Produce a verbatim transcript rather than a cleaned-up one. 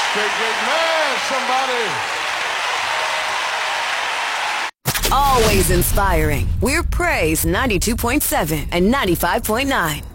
Great, great man, somebody. Always inspiring. We're Praise ninety-two point seven and ninety-five point nine.